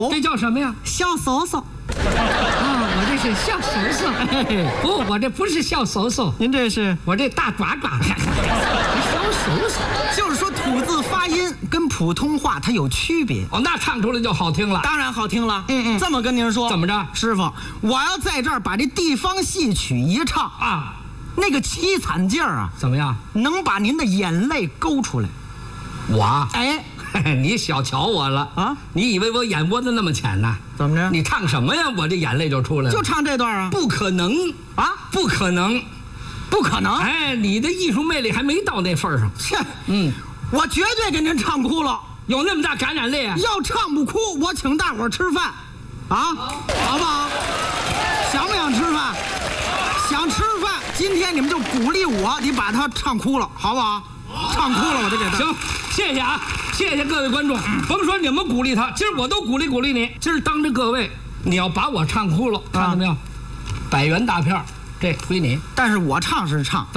这叫什么呀？ 小嗖嗖。 我这是小手手。不，我这不是小手手， 您这是？ 我这大爪爪。小手手， 就是说吐字发音跟普通话它有区别。 哦，那唱出来就好听了。 当然好听了。这么跟您说。 怎么着？ 师傅，我要在这儿把这地方戏曲一唱啊， 那个凄惨劲儿啊， 怎么样？ 能把您的眼泪勾出来。 我？ 哎。 你小瞧我了啊！你以为我眼窝子那么浅呢？ 怎么着？ 你唱什么呀？我这眼泪就出来了。 就唱这段啊？ 不可能啊！不可能， 不可能！ 哎，你的艺术魅力还没到那份上。 切，我绝对给您唱哭了。 有那么大感染力啊？ 要唱不哭，我请大伙儿吃饭，啊，好不好？想不想吃饭？想吃饭，今天你们就鼓励我，你把它唱哭了，好不好？唱哭了，我就给他。 行，谢谢啊，谢谢各位观众。甭说你们鼓励他，今儿我都鼓励你。今儿当着各位，你要把我唱哭了，看到没有？100元大票，这归你。 但是我唱是唱。